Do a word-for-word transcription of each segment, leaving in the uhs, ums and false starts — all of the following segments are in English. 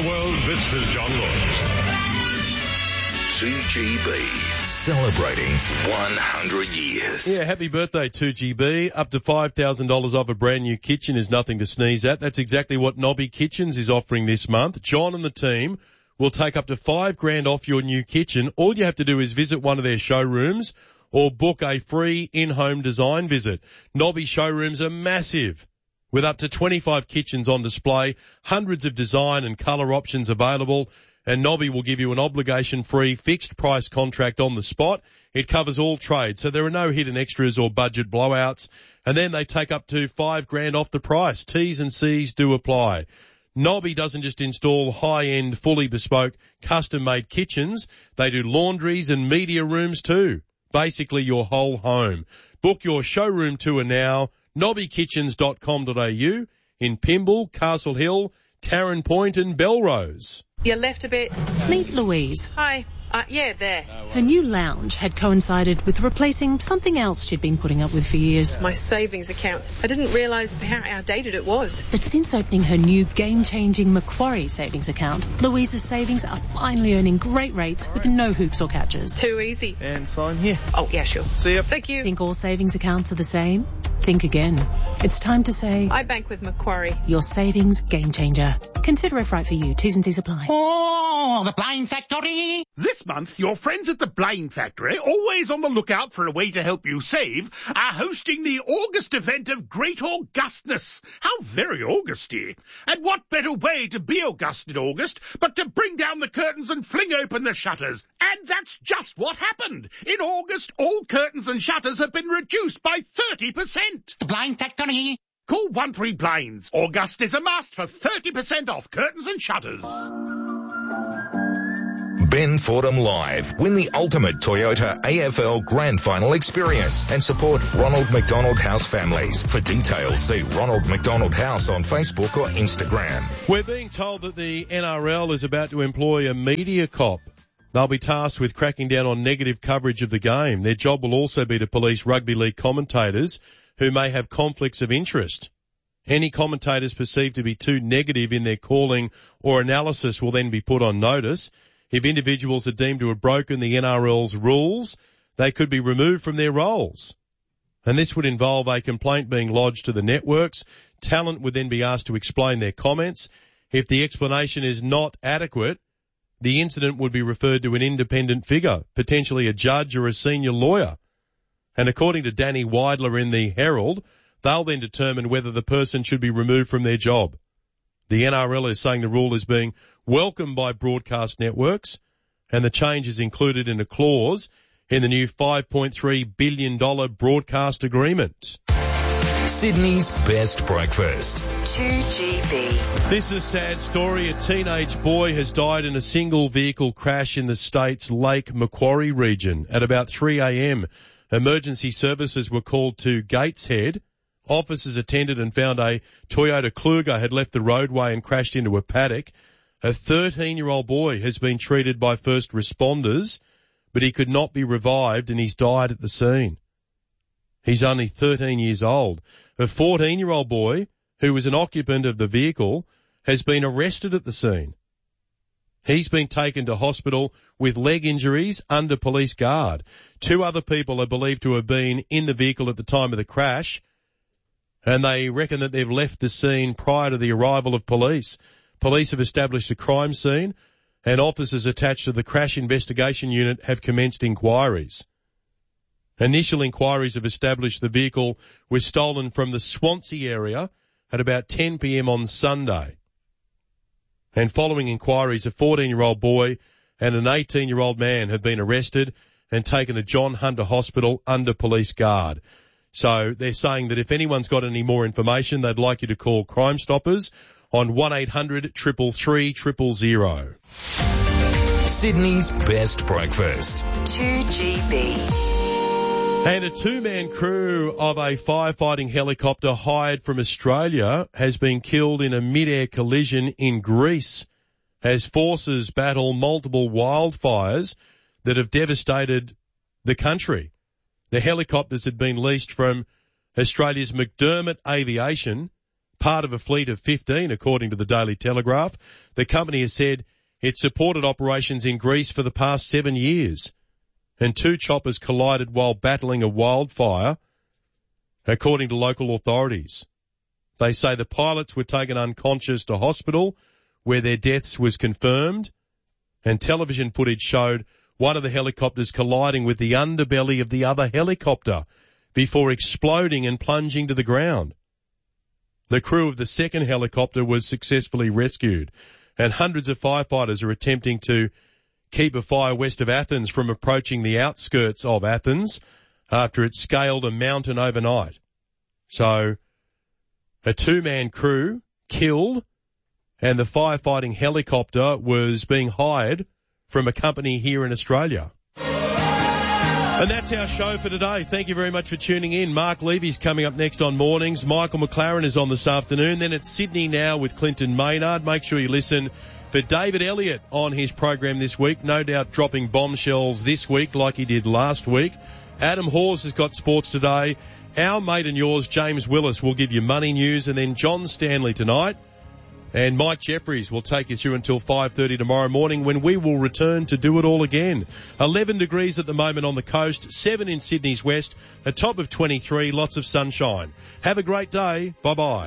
the world, this is John Lawrence. two G B, celebrating one hundred years. Yeah, happy birthday, two G B. Up to five thousand dollars off a brand new kitchen is nothing to sneeze at. That's exactly what Nobby Kitchens is offering this month. John and the team will take up to five grand off your new kitchen. All you have to do is visit one of their showrooms or book a free in-home design visit. Nobby showrooms are massive, with up to twenty-five kitchens on display, hundreds of design and colour options available, and Nobby will give you an obligation-free fixed-price contract on the spot. It covers all trades, so there are no hidden extras or budget blowouts, and then they take up to five grand off the price. T's and C's do apply. Nobby doesn't just install high-end, fully bespoke, custom-made kitchens. They do laundries and media rooms too. Basically your whole home. Book your showroom tour now, nobby kitchens dot com dot a u in Pymble, Castle Hill, Tarrant Point and Belrose. You left a bit. Meet Louise. Hi. Uh, yeah, there. Her new lounge had coincided with replacing something else she'd been putting up with for years. My savings account. I didn't realise how outdated it was. But since opening her new game-changing Macquarie savings account, Louise's savings are finally earning great rates with no hoops or catches. Too easy. And sign here. Oh, yeah, sure. See ya. Thank you. Think all savings accounts are the same? Think again. It's time to say, I bank with Macquarie. Your savings game changer. Consider if right for you. T's and C's apply. Oh, the Blind Factory! This month, your friends at the Blind Factory, always on the lookout for a way to help you save, are hosting the August event of Great Augustness. How very Augusty. And what better way to be August in August but to bring down the curtains and fling open the shutters? And that's just what happened. In August, all curtains and shutters have been reduced by thirty percent. The Blind Factory. Call one three blinds. August is a must for thirty percent off curtains and shutters. Ben Fordham Live. Win the ultimate Toyota A F L Grand Final experience and support Ronald McDonald House families. For details, see Ronald McDonald House on Facebook or Instagram. We're being told that the N R L is about to employ a media cop. They'll be tasked with cracking down on negative coverage of the game. Their job will also be to police rugby league commentators who may have conflicts of interest. Any commentators perceived to be too negative in their calling or analysis will then be put on notice. If individuals are deemed to have broken the N R L's rules, they could be removed from their roles. And this would involve a complaint being lodged to the networks. Talent would then be asked to explain their comments. If the explanation is not adequate, the incident would be referred to an independent figure, potentially a judge or a senior lawyer. And according to Danny Weidler in the Herald, they'll then determine whether the person should be removed from their job. The N R L is saying the rule is being welcomed by broadcast networks, and the change is included in a clause in the new five point three billion dollars broadcast agreement. Sydney's best breakfast. two G B. This is a sad story. A teenage boy has died in a single vehicle crash in the state's Lake Macquarie region at about three a.m. Emergency services were called to Gateshead. Officers attended and found a Toyota Kluger had left the roadway and crashed into a paddock. A thirteen-year-old boy has been treated by first responders, but he could not be revived and he's died at the scene. He's only thirteen years old. A fourteen-year-old boy, who was an occupant of the vehicle, has been arrested at the scene. He's been taken to hospital with leg injuries under police guard. Two other people are believed to have been in the vehicle at the time of the crash, and they reckon that they've left the scene prior to the arrival of police. Police have established a crime scene, and officers attached to the crash investigation unit have commenced inquiries. Initial inquiries have established the vehicle was stolen from the Swansea area at about ten p.m. on Sunday. And following inquiries, a fourteen-year-old boy and an eighteen-year-old man have been arrested and taken to John Hunter Hospital under police guard. So they're saying that if anyone's got any more information, they'd like you to call Crime Stoppers on one eight hundred, three three three, zero zero. Sydney's best breakfast. two G B. And a two-man crew of a firefighting helicopter hired from Australia has been killed in a mid-air collision in Greece as forces battle multiple wildfires that have devastated the country. The helicopters had been leased from Australia's McDermott Aviation part of a fleet of fifteen, according to the Daily Telegraph. The company has said it supported operations in Greece for the past seven years. And two choppers collided while battling a wildfire, according to local authorities. They say the pilots were taken unconscious to hospital, where their deaths was confirmed, and television footage showed one of the helicopters colliding with the underbelly of the other helicopter before exploding and plunging to the ground. The crew of the second helicopter was successfully rescued, and hundreds of firefighters are attempting to keep a fire west of Athens from approaching the outskirts of Athens after it scaled a mountain overnight. So, a two-man crew killed, and the firefighting helicopter was being hired from a company here in Australia. And that's our show for today. Thank you very much for tuning in. Mark Levy's coming up next on Mornings. Michael McLaren is on this afternoon. Then it's Sydney Now with Clinton Maynard. Make sure you listen for David Elliott on his program this week. No doubt dropping bombshells this week like he did last week. Adam Hawes has got sports today. Our mate and yours, James Willis, will give you money news. And then John Stanley tonight. And Mike Jeffries will take you through until five thirty tomorrow morning, when we will return to do it all again. eleven degrees at the moment on the coast, seven in Sydney's west, a top of twenty-three, lots of sunshine. Have a great day. Bye-bye.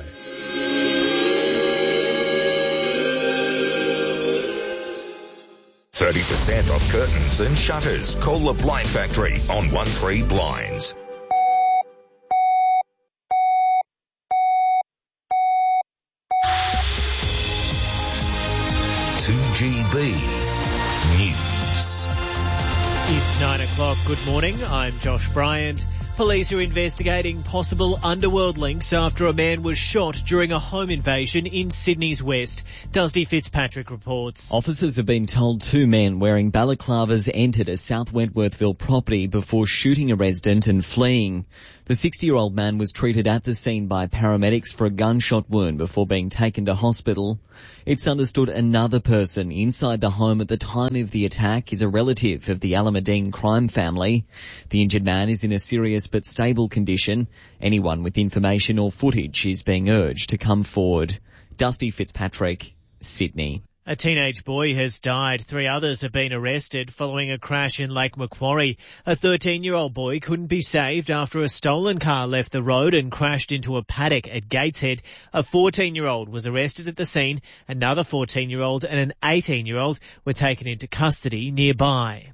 thirty percent off curtains and shutters. Call the Blind Factory on one three Blinds. two G B News. It's nine o'clock. Good morning. I'm Josh Bryant. Police are investigating possible underworld links after a man was shot during a home invasion in Sydney's west. Dusty Fitzpatrick reports. Officers have been told two men wearing balaclavas entered a South Wentworthville property before shooting a resident and fleeing. The sixty-year-old man was treated at the scene by paramedics for a gunshot wound before being taken to hospital. It's understood another person inside the home at the time of the attack is a relative of the Alameddine crime family. The injured man is in a serious but stable condition. Anyone with information or footage is being urged to come forward. Dusty Fitzpatrick, Sydney. A teenage boy has died. Three others have been arrested following a crash in Lake Macquarie. A thirteen-year-old boy couldn't be saved after a stolen car left the road and crashed into a paddock at Gateshead. A fourteen-year-old was arrested at the scene. Another fourteen-year-old and an eighteen-year-old were taken into custody nearby.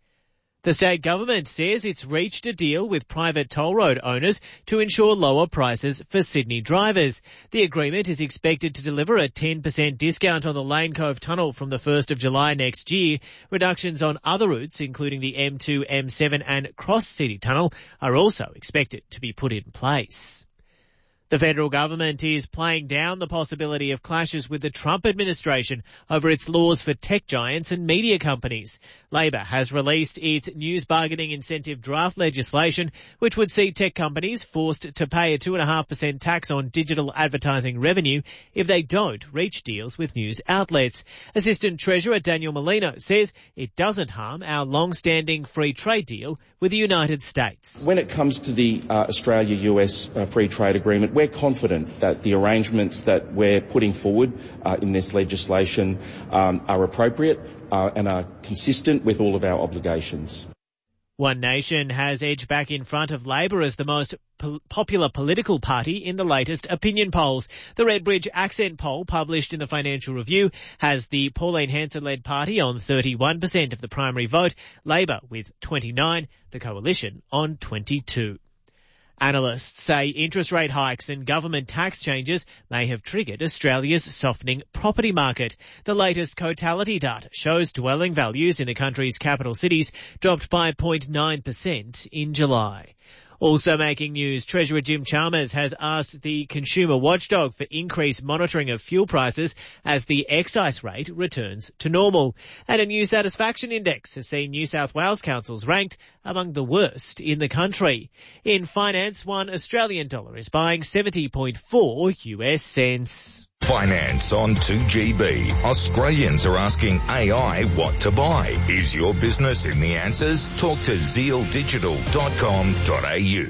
The state government says it's reached a deal with private toll road owners to ensure lower prices for Sydney drivers. The agreement is expected to deliver a ten percent discount on the Lane Cove Tunnel from the first of July next year. Reductions on other routes, including the M two, M seven and Cross City Tunnel, are also expected to be put in place. The federal government is playing down the possibility of clashes with the Trump administration over its laws for tech giants and media companies. Labor has released its news bargaining incentive draft legislation, which would see tech companies forced to pay a two point five percent tax on digital advertising revenue if they don't reach deals with news outlets. Assistant Treasurer Daniel Molino says it doesn't harm our long-standing free trade deal with the United States. When it comes to the uh, Australia-U S uh, free trade agreement, we're confident that the arrangements that we're putting forward uh, in this legislation um, are appropriate uh, and are consistent with all of our obligations. One Nation has edged back in front of Labor as the most po- popular political party in the latest opinion polls. The Redbridge Accent poll, published in the Financial Review, has the Pauline Hanson-led party on thirty-one percent of the primary vote, Labor with twenty-nine, the Coalition on twenty-two. Analysts say interest rate hikes and government tax changes may have triggered Australia's softening property market. The latest Cotality data shows dwelling values in the country's capital cities dropped by zero point nine percent in July. Also making news, Treasurer Jim Chalmers has asked the consumer watchdog for increased monitoring of fuel prices as the excise rate returns to normal. And a new satisfaction index has seen New South Wales councils ranked among the worst in the country. In finance, one Australian dollar is buying seventy point four U S cents. Finance on two G B. Australians are asking A I what to buy. Is your business in the answers? Talk to zeal digital dot com dot a u.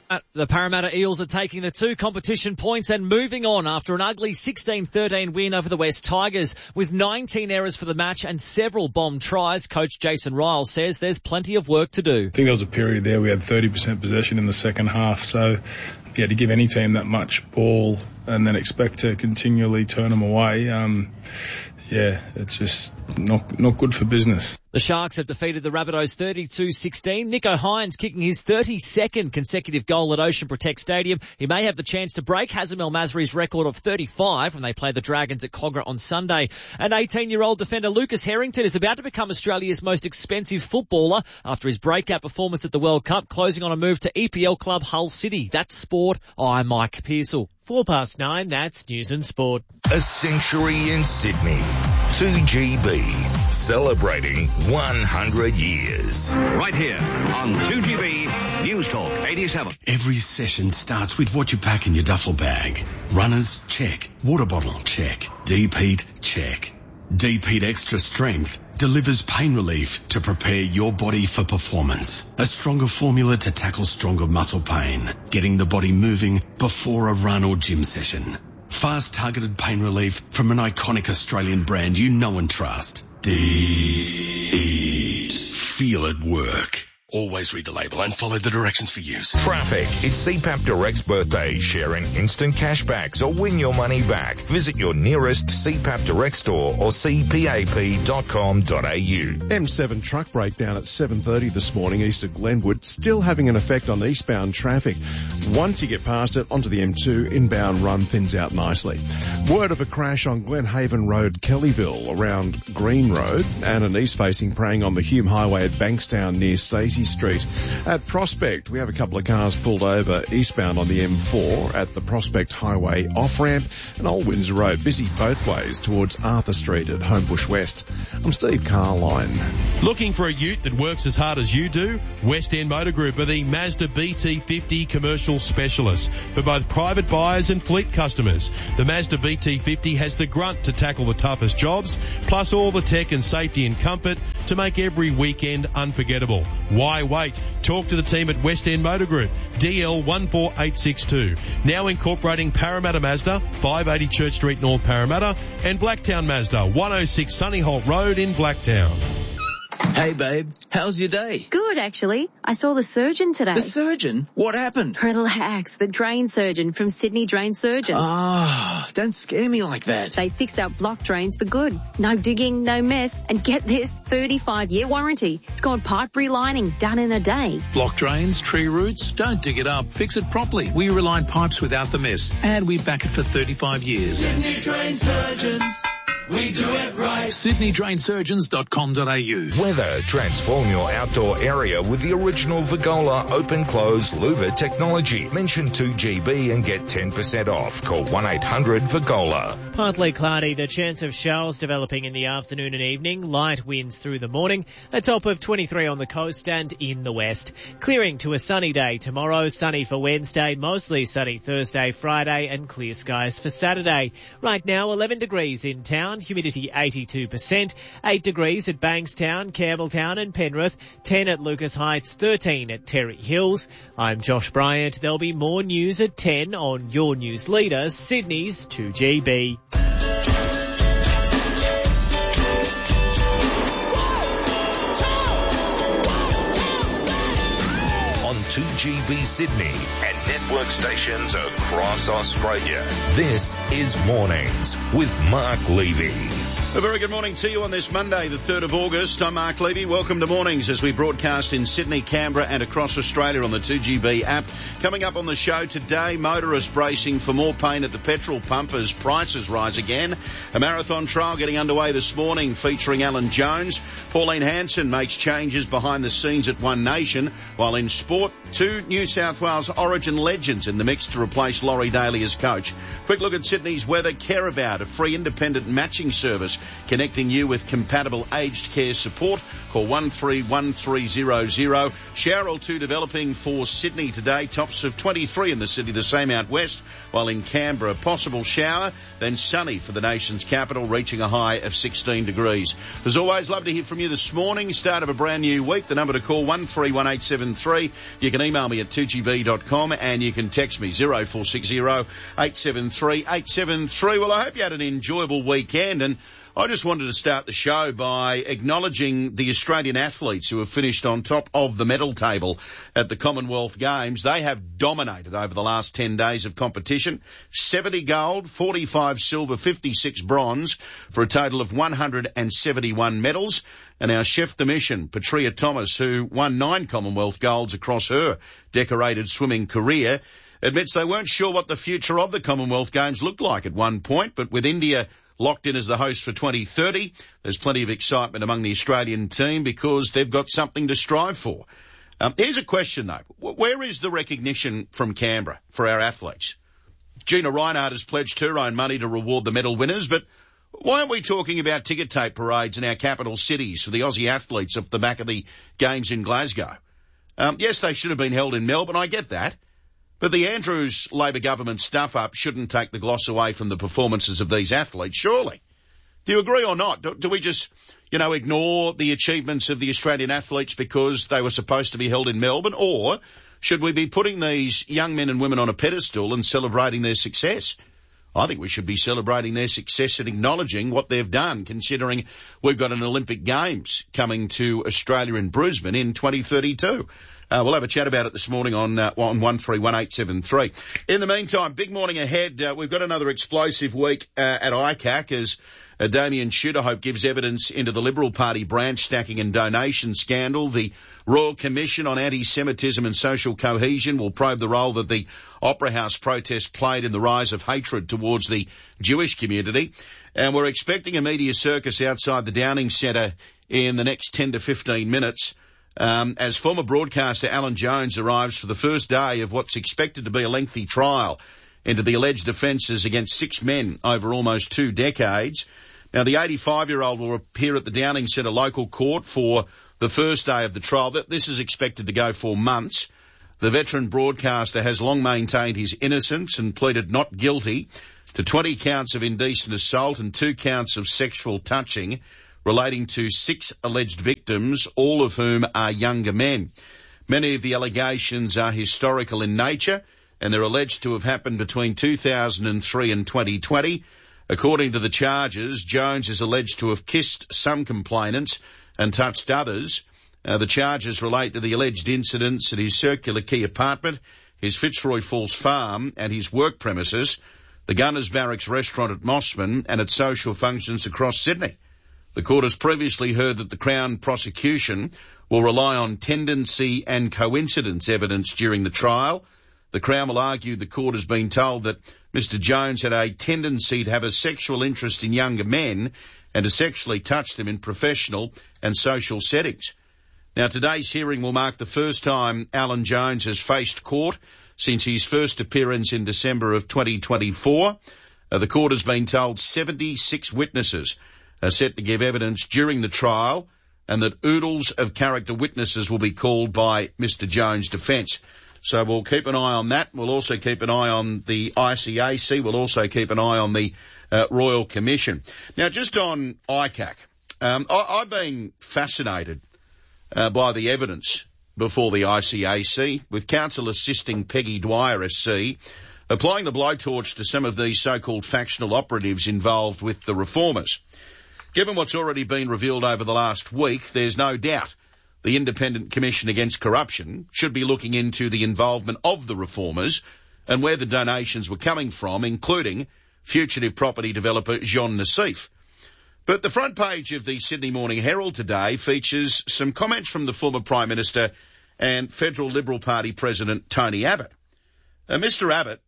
The Parramatta Eels are taking the two competition points and moving on after an ugly sixteen thirteen win over the West Tigers. With nineteen errors for the match and several bomb tries, coach Jason Ryle says there's plenty of work to do. I think there was a period there we had thirty percent possession in the second half, so if you had to give any team that much ball and then expect to continually turn them away, um, yeah, it's just not not good for business. The Sharks have defeated the Rabbitohs thirty-two sixteen. Nico Hines kicking his thirty-second consecutive goal at Ocean Protect Stadium. He may have the chance to break Hazem El Masri's record of thirty-five when they play the Dragons at Cogra on Sunday. And eighteen-year-old defender Lucas Harrington is about to become Australia's most expensive footballer after his breakout performance at the World Cup, closing on a move to E P L club Hull City. That's sport. I'm Mike Pearsall. Four past nine, that's News and Sport. A century in Sydney. two G B. Celebrating one hundred years. Right here on two G B News Talk eighty-seven. Every session starts with what you pack in your duffel bag. Runners, check. Water bottle, check. D-Pete, check. D-Pete Extra Strength delivers pain relief to prepare your body for performance. A stronger formula to tackle stronger muscle pain, getting the body moving before a run or gym session. Fast targeted pain relief from an iconic Australian brand you know and trust. D-Pete. Feel it work. Always read the label and follow the directions for use. Traffic. It's C PAP Direct's birthday. Share in instant cashbacks or win your money back. Visit your nearest C PAP Direct store or c p a p dot com dot a u. M seven truck breakdown at seven thirty this morning east of Glenwood, still having an effect on eastbound traffic. Once you get past it, onto the M two, inbound run thins out nicely. Word of a crash on Glenhaven Road, Kellyville, around Green Road, and an east-facing praying on the Hume Highway at Bankstown near Stacey Street. At Prospect, we have a couple of cars pulled over eastbound on the M four at the Prospect Highway off-ramp, and Old Windsor Road busy both ways towards Arthur Street at Homebush West. I'm Steve Carline. Looking for a ute that works as hard as you do? West End Motor Group are the Mazda B T fifty commercial specialists for both private buyers and fleet customers. The Mazda B T fifty has the grunt to tackle the toughest jobs, plus all the tech and safety and comfort to make every weekend unforgettable. Why wait? Talk to the team at West End Motor Group, D L one four eight six two. Now incorporating Parramatta Mazda, five eighty Church Street North Parramatta, and Blacktown Mazda, one oh six Sunny Holt Road in Blacktown. Hey babe, how's your day? Good actually. I saw the surgeon today. The surgeon? What happened? Relax, the drain surgeon from Sydney Drain Surgeons. Ah, oh, don't scare me like that. They fixed our block drains for good. No digging, no mess, and get this, thirty-five year warranty. It's got pipe relining, done in a day. Block drains, tree roots, don't dig it up, fix it properly. We reline pipes without the mess, and we back it for thirty-five years. Sydney Drain Surgeons. We do it right. Sydney Drain Surgeons dot com dot a u. Weather. Transform your outdoor area with the original Vigola open-close louver technology. Mention two G B and get ten percent off. Call one eight hundred Vigola. Partly cloudy, the chance of showers developing in the afternoon and evening. Light winds through the morning. A top of twenty-three on the coast and in the west. Clearing to a sunny day tomorrow. Sunny for Wednesday. Mostly sunny Thursday, Friday, and clear skies for Saturday. Right now, eleven degrees in town. Humidity eighty-two percent, eight degrees at Bankstown, Campbelltown and Penrith, ten at Lucas Heights, thirteen at Terry Hills. I'm Josh Bryant. There'll be more news at ten on your news leader, Sydney's two G B. On two G B Sydney and network stations across Australia. This is Mornings with Mark Levy. A very good morning to you on this Monday, the third of August. I'm Mark Levy. Welcome to Mornings as we broadcast in Sydney, Canberra and across Australia on the two G B app. Coming up on the show today, motorists bracing for more pain at the petrol pump as prices rise again. A marathon trial getting underway this morning featuring Alan Jones. Pauline Hanson makes changes behind the scenes at One Nation, while in sport, two New South Wales Origin legends in the mix to replace Laurie Daly as coach. Quick look at Sydney's weather. Care About, a free independent matching service connecting you with compatible aged care support. Call one three one three zero zero. Shower or two developing for Sydney today. Tops of twenty-three in the city, the same out west, while in Canberra, possible shower, then sunny for the nation's capital, reaching a high of sixteen degrees. As always, love to hear from you this morning. Start of a brand new week. The number to call one three one eight seven three. You can can email me at two g b dot com and you can text me zero four six zero eight seven three eight seven three. Well, I hope you had an enjoyable weekend, and I just wanted to start the show by acknowledging the Australian athletes who have finished on top of the medal table at the Commonwealth Games. They have dominated over the last ten days of competition. seventy gold, forty-five silver, fifty-six bronze for a total of one hundred seventy-one medals. And our chef de mission, Petria Thomas, who won nine Commonwealth golds across her decorated swimming career, admits they weren't sure what the future of the Commonwealth Games looked like at one point, but with India locked in as the host for twenty thirty, there's plenty of excitement among the Australian team because they've got something to strive for. Um, here's a question, though. Where is the recognition from Canberra for our athletes? Gina Reinhardt has pledged her own money to reward the medal winners, but why aren't we talking about ticket tape parades in our capital cities for the Aussie athletes off the back of the Games in Glasgow? Um, yes, they should have been held in Melbourne, I get that. But the Andrews Labor government stuff-up shouldn't take the gloss away from the performances of these athletes, surely. Do you agree or not? Do, do we just, you know, ignore the achievements of the Australian athletes because they were supposed to be held in Melbourne? Or should we be putting these young men and women on a pedestal and celebrating their success? I think we should be celebrating their success and acknowledging what they've done, considering we've got an Olympic Games coming to Australia in Brisbane in twenty thirty-two. Uh, we'll have a chat about it this morning on uh, on one three one eight seven three. In the meantime, big morning ahead. Uh, we've got another explosive week uh, at I C A C as uh, Damien Schuderhope gives evidence into the Liberal Party branch stacking and donation scandal. The Royal Commission on Anti-Semitism and Social Cohesion will probe the role that the Opera House protest played in the rise of hatred towards the Jewish community. And we're expecting a media circus outside the Downing Centre in the next ten to fifteen minutes. Um, as former broadcaster Alan Jones arrives for the first day of what's expected to be a lengthy trial into the alleged offences against six men over almost two decades. Now, the eighty-five-year-old will appear at the Downing Centre local court for the first day of the trial. This is expected to go for months. The veteran broadcaster has long maintained his innocence and pleaded not guilty to twenty counts of indecent assault and two counts of sexual touching relating to six alleged victims, all of whom are younger men. Many of the allegations are historical in nature, and they're alleged to have happened between two thousand three and twenty twenty. According to the charges, Jones is alleged to have kissed some complainants and touched others. Uh, the charges relate to the alleged incidents at his Circular Quay apartment, his Fitzroy Falls farm, and his work premises, the Gunners Barracks restaurant at Mossman, and at social functions across Sydney. The court has previously heard that the Crown prosecution will rely on tendency and coincidence evidence during the trial. The Crown will argue the court has been told that Mister Jones had a tendency to have a sexual interest in younger men and to sexually touch them in professional and social settings. Now, today's hearing will mark the first time Alan Jones has faced court since his first appearance in December of twenty twenty-four. Uh, the court has been told seventy-six witnesses are set to give evidence during the trial and that oodles of character witnesses will be called by Mister Jones' defence. So we'll keep an eye on that. We'll also keep an eye on the I C A C. We'll also keep an eye on the uh, Royal Commission. Now, just on I C A C, um, I, I've been fascinated uh, by the evidence before the I C A C, with counsel assisting Peggy Dwyer S C applying the blowtorch to some of these so-called factional operatives involved with the reformers. Given what's already been revealed over the last week, there's no doubt the Independent Commission Against Corruption should be looking into the involvement of the reformers and where the donations were coming from, including fugitive property developer Jean Nassif. But the front page of the Sydney Morning Herald today features some comments from the former Prime Minister and Federal Liberal Party President Tony Abbott. Uh, Mister Abbott,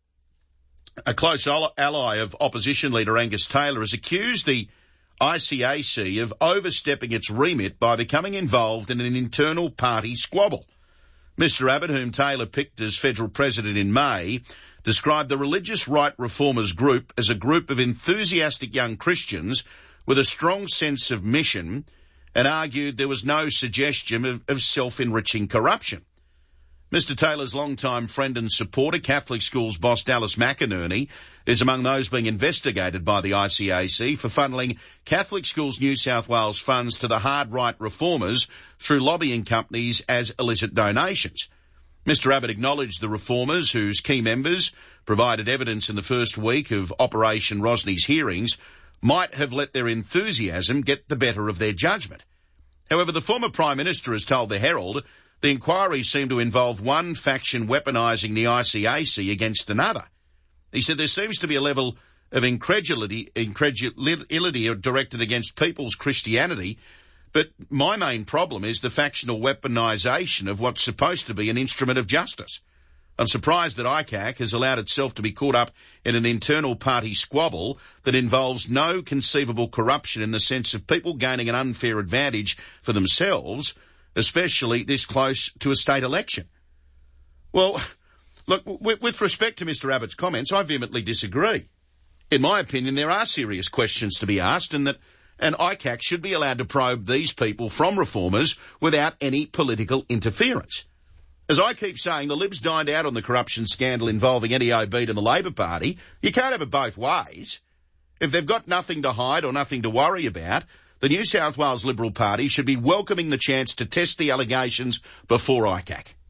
a close ally of opposition leader Angus Taylor, has accused the I C A C of overstepping its remit by becoming involved in an internal party squabble. Mister Abbott, whom Taylor picked as federal president in May, described the religious right reformers group as a group of enthusiastic young Christians with a strong sense of mission, and argued there was no suggestion of, of self-enriching corruption. Mister Taylor's longtime friend and supporter, Catholic Schools boss Dallas McInerney, is among those being investigated by the I C A C for funneling Catholic Schools New South Wales funds to the hard right reformers through lobbying companies as illicit donations. Mister Abbott acknowledged the reformers whose key members provided evidence in the first week of Operation Rosny's hearings might have let their enthusiasm get the better of their judgment. However, the former Prime Minister has told the Herald the inquiries seem to involve one faction weaponising the I C A C against another. He said there seems to be a level of incredulity, incredulity directed against people's Christianity, but my main problem is the factional weaponisation of what's supposed to be an instrument of justice. I'm surprised that I C A C has allowed itself to be caught up in an internal party squabble that involves no conceivable corruption in the sense of people gaining an unfair advantage for themselves, especially this close to a state election. Well, look, with respect to Mister Abbott's comments, I vehemently disagree. In my opinion, there are serious questions to be asked, and that and I C A C should be allowed to probe these people from reformers without any political interference. As I keep saying, the Libs dined out on the corruption scandal involving N E O B and the Labor Party. You can't have it both ways. If they've got nothing to hide or nothing to worry about, the New South Wales Liberal Party should be welcoming the chance to test the allegations before I C A C.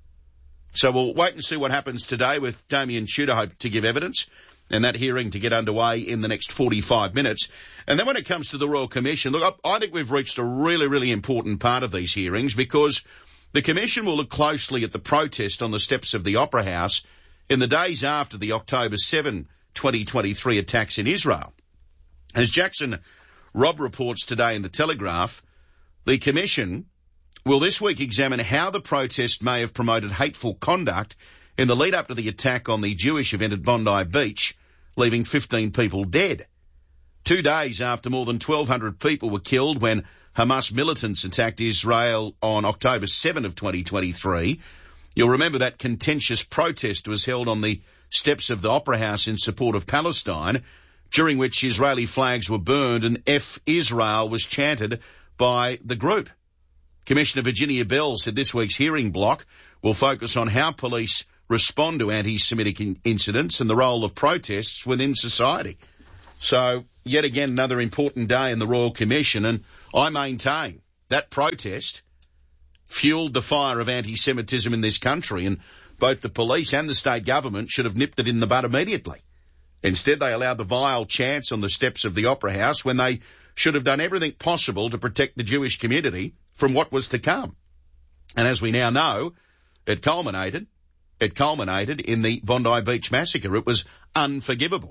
So we'll wait and see what happens today with Damien Tudor to give evidence, and that hearing to get underway in the next forty-five minutes. And then when it comes to the Royal Commission, look, I think we've reached a really, really important part of these hearings, because the Commission will look closely at the protest on the steps of the Opera House in the days after the October seventh, twenty twenty-three attacks in Israel. As Jackson Robb reports today in the Telegraph, the Commission will this week examine how the protest may have promoted hateful conduct in the lead up to the attack on the Jewish event at Bondi Beach, leaving fifteen people dead. Two days after more than twelve hundred people were killed when Hamas militants attacked Israel on October seventh of twenty twenty-three, you'll remember that contentious protest was held on the steps of the Opera House in support of Palestine, during which Israeli flags were burned and F Israel was chanted by the group. Commissioner Virginia Bell said this week's hearing block will focus on how police respond to anti-Semitic in- incidents and the role of protests within society. So, yet again, another important day in the Royal Commission, and I maintain that protest fuelled the fire of anti-Semitism in this country, and both the police and the state government should have nipped it in the bud immediately. Instead, they allowed the vile chants on the steps of the Opera House when they should have done everything possible to protect the Jewish community from what was to come. And as we now know, it culminated, it culminated in the Bondi Beach massacre. It was unforgivable.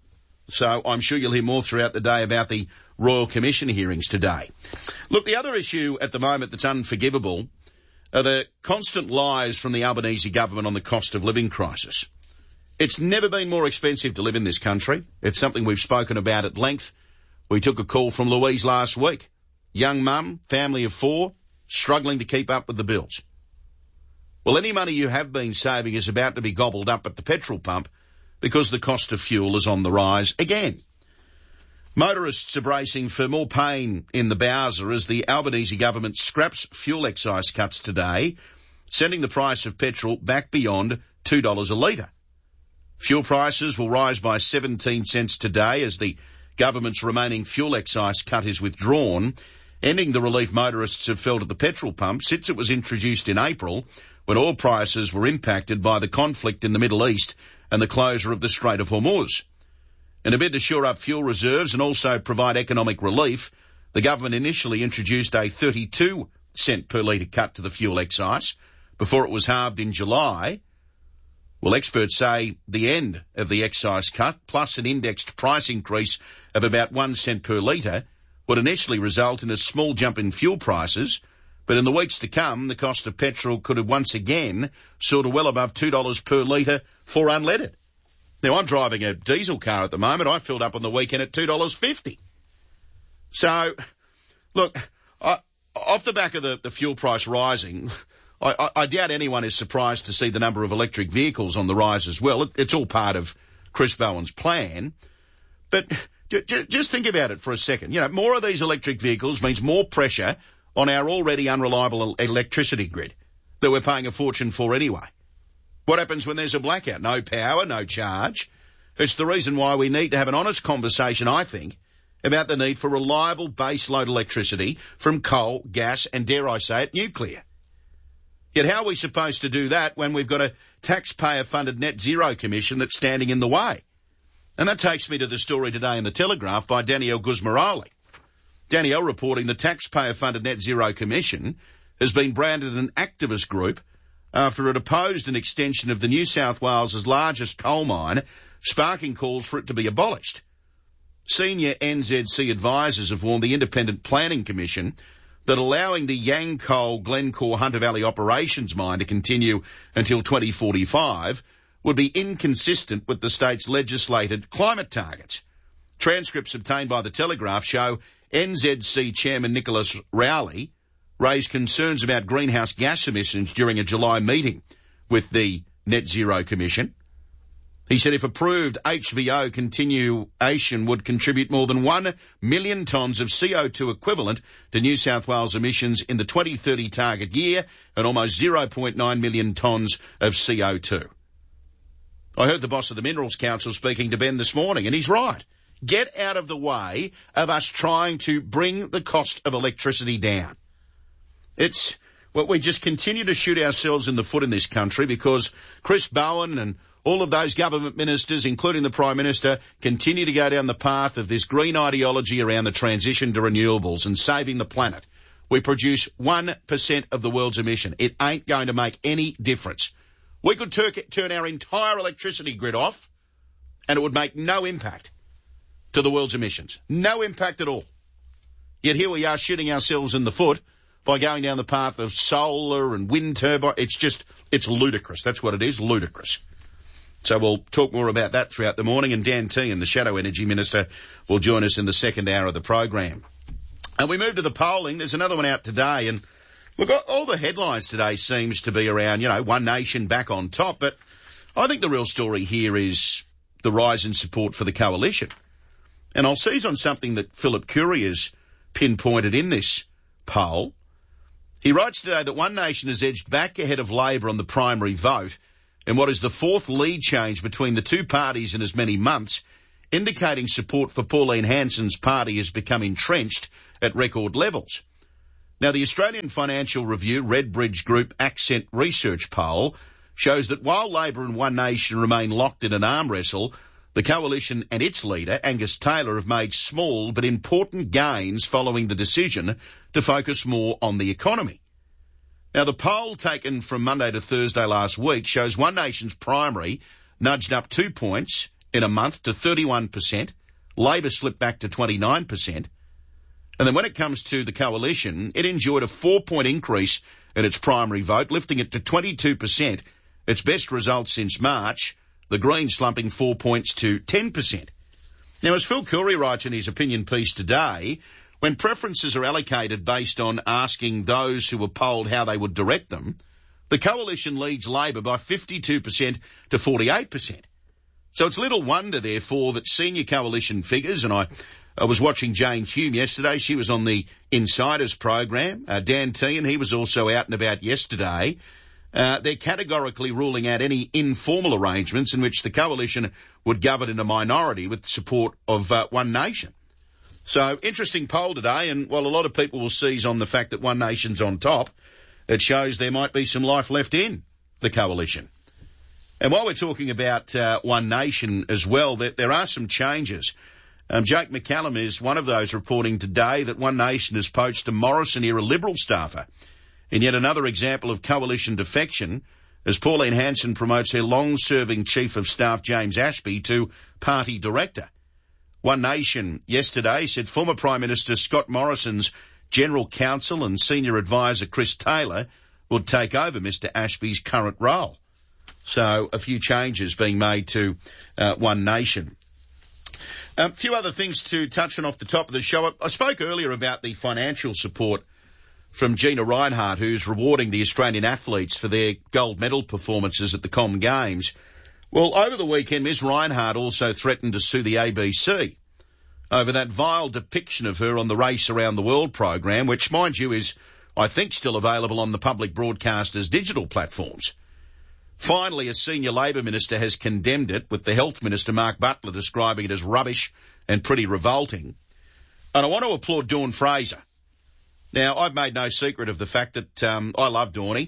So I'm sure you'll hear more throughout the day about the Royal Commission hearings today. Look, the other issue at the moment that's unforgivable are the constant lies from the Albanese government on the cost of living crisis. It's never been more expensive to live in this country. It's something we've spoken about at length. We took a call from Louise last week. Young mum, family of four, struggling to keep up with the bills. Well, any money you have been saving is about to be gobbled up at the petrol pump because the cost of fuel is on the rise again. Motorists are bracing for more pain in the Bowser as the Albanese government scraps fuel excise cuts today, sending the price of petrol back beyond two dollars a litre. Fuel prices will rise by seventeen cents today as the government's remaining fuel excise cut is withdrawn, ending the relief motorists have felt at the petrol pump since it was introduced in April, when oil prices were impacted by the conflict in the Middle East and the closure of the Strait of Hormuz. In a bid to shore up fuel reserves and also provide economic relief, the government initially introduced a thirty-two cent per litre cut to the fuel excise before it was halved in July. Well, experts say the end of the excise cut, plus an indexed price increase of about one cent per litre, would initially result in a small jump in fuel prices, but in the weeks to come, the cost of petrol could have once again soared to well above two dollars per litre for unleaded. Now, I'm driving a diesel car at the moment. I filled up on the weekend at two dollars fifty. So, look, I, off the back of the, the fuel price rising, I, I, I doubt anyone is surprised to see the number of electric vehicles on the rise as well. It, it's all part of Chris Bowen's plan. But j- j- just think about it for a second. You know, more of these electric vehicles means more pressure on our already unreliable electricity grid that we're paying a fortune for anyway. What happens when there's a blackout? No power, no charge. It's the reason why we need to have an honest conversation, I think, about the need for reliable baseload electricity from coal, gas and, dare I say it, nuclear. Yet how are we supposed to do that when we've got a taxpayer-funded net zero commission that's standing in the way? And that takes me to the story today in the Telegraph by Danielle Guzmaroli. Danielle reporting the taxpayer-funded net zero commission has been branded an activist group after it opposed an extension of the New South Wales' largest coal mine, sparking calls for it to be abolished. Senior N Z C advisors have warned the Independent Planning Commission that allowing the Yancoal Glencore Hunter Valley Operations mine to continue until twenty forty-five would be inconsistent with the state's legislated climate targets. Transcripts obtained by the Telegraph show N Z C Chairman Nicholas Rowley raised concerns about greenhouse gas emissions during a July meeting with the Net Zero Commission. He said if approved, H V O continuation would contribute more than one million tonnes of C O two equivalent to New South Wales emissions in the twenty thirty target year and almost zero point nine million tonnes of C O two. I heard the boss of the Minerals Council speaking to Ben this morning, and he's right. Get out of the way of us trying to bring the cost of electricity down. It's, well, we just continue to shoot ourselves in the foot in this country because Chris Bowen and all of those government ministers, including the Prime Minister, continue to go down the path of this green ideology around the transition to renewables and saving the planet. We produce one percent of the world's emission. It ain't going to make any difference. We could tur- turn our entire electricity grid off and it would make no impact to the world's emissions. No impact at all. Yet here we are shooting ourselves in the foot by going down the path of solar and wind turbine. It's just, it's ludicrous. That's what it is, ludicrous. So we'll talk more about that throughout the morning, and Dan Tehan, the Shadow Energy Minister, will join us in the second hour of the program. And we move to the polling. There's another one out today, and look, all the headlines today seems to be around, you know, One Nation back on top, but I think the real story here is the rise in support for the coalition. And I'll seize on something that Philip Currie has pinpointed in this poll. He writes today that One Nation has edged back ahead of Labor on the primary vote in what is the fourth lead change between the two parties in as many months, indicating support for Pauline Hanson's party has become entrenched at record levels. Now, the Australian Financial Review Redbridge Group Accent Research poll shows that while Labor and One Nation remain locked in an arm wrestle, the coalition and its leader, Angus Taylor, have made small but important gains following the decision to focus more on the economy. Now, the poll taken from Monday to Thursday last week shows One Nation's primary nudged up two points in a month to thirty-one percent. Labor slipped back to twenty-nine percent. And then when it comes to the coalition, it enjoyed a four-point increase in its primary vote, lifting it to twenty-two percent, its best result since March, the Greens slumping four points to ten percent. Now, as Phil Currie writes in his opinion piece today, when preferences are allocated based on asking those who were polled how they would direct them, the coalition leads Labor by fifty-two percent to forty-eight percent. So it's little wonder, therefore, that senior coalition figures, and I, I was watching Jane Hume yesterday, she was on the Insiders program, uh, Dan Tehan, he was also out and about yesterday. Uh, they're categorically ruling out any informal arrangements in which the coalition would govern in a minority with the support of uh, One Nation. So, interesting poll today, and while a lot of people will seize on the fact that One Nation's on top, it shows there might be some life left in the coalition. And while we're talking about uh, One Nation as well, there, there are some changes. Um, Jake McCallum is one of those reporting today that One Nation has poached a Morrison-era Liberal staffer in yet another example of coalition defection, as Pauline Hanson promotes her long-serving Chief of Staff James Ashby to party director. One Nation yesterday said former Prime Minister Scott Morrison's General Counsel and Senior Advisor Chris Taylor would take over Mister Ashby's current role. So a few changes being made to uh, One Nation. A few other things to touch on off the top of the show. I, I spoke earlier about the financial support from Gina Rinehart, who's rewarding the Australian athletes for their gold medal performances at the Com Games. Well, over the weekend, Miz Rinehart also threatened to sue the A B C over that vile depiction of her on the Race Around the World program, which, mind you, is, I think, still available on the public broadcaster's digital platforms. Finally, a senior Labor minister has condemned it, with the Health Minister, Mark Butler, describing it as rubbish and pretty revolting. And I want to applaud Dawn Fraser. Now, I've made no secret of the fact that um, I love Dawnie.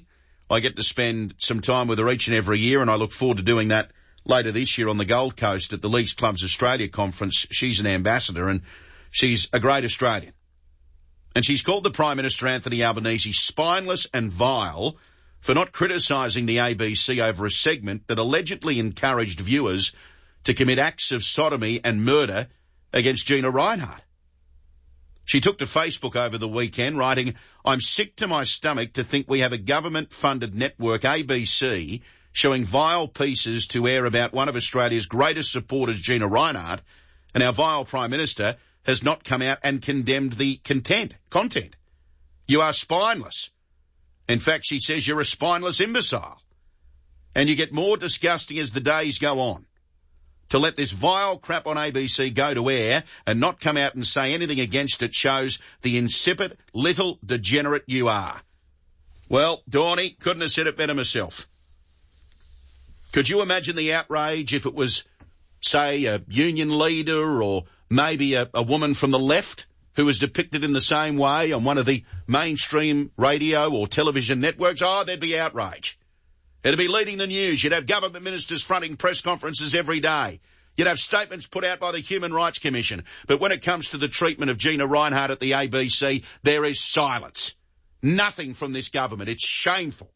I get to spend some time with her each and every year, and I look forward to doing that later this year on the Gold Coast at the Leagues Clubs Australia Conference. She's an ambassador, and she's a great Australian. And she's called the Prime Minister, Anthony Albanese, spineless and vile for not criticising the A B C over a segment that allegedly encouraged viewers to commit acts of sodomy and murder against Gina Rinehart. She took to Facebook over the weekend, writing, "I'm sick to my stomach to think we have a government-funded network, A B C, showing vile pieces to air about one of Australia's greatest supporters, Gina Rinehart, and our vile Prime Minister has not come out and condemned the content, content. You are spineless. In fact, she says you're a spineless imbecile. And you get more disgusting as the days go on. To let this vile crap on A B C go to air and not come out and say anything against it shows the insipid little degenerate you are." Well, Dawny, couldn't have said it better myself. Could you imagine the outrage if it was, say, a union leader or maybe a, a woman from the left who was depicted in the same way on one of the mainstream radio or television networks? Oh, there'd be outrage. It'd be leading the news. You'd have government ministers fronting press conferences every day. You'd have statements put out by the Human Rights Commission. But when it comes to the treatment of Gina Rinehart at the A B C, there is silence. Nothing from this government. It's shameful.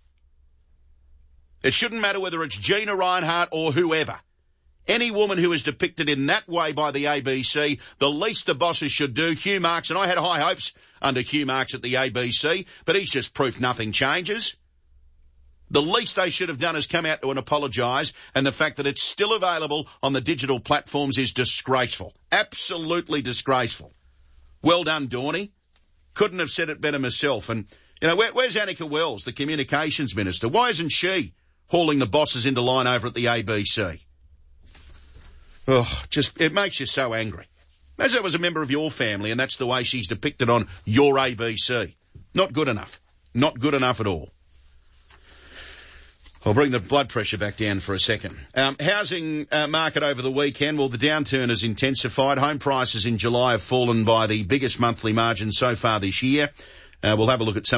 It shouldn't matter whether it's Gina Rinehart or whoever. Any woman who is depicted in that way by the A B C, the least the bosses should do, Hugh Marks, and I had high hopes under Hugh Marks at the A B C, but he's just proof nothing changes. The least they should have done is come out to and apologise, and the fact that it's still available on the digital platforms is disgraceful. Absolutely disgraceful. Well done, Dawny. Couldn't have said it better myself. And, you know, where, where's Annika Wells, the Communications Minister? Why isn't she hauling the bosses into line over at the A B C? Oh, just, it makes you so angry. As I was a member of your family, and that's the way she's depicted on your A B C. Not good enough. Not good enough at all. I'll bring the blood pressure back down for a second. Um, housing uh, market over the weekend, well, the downturn has intensified. Home prices in July have fallen by the biggest monthly margin so far this year. Uh, we'll have a look at some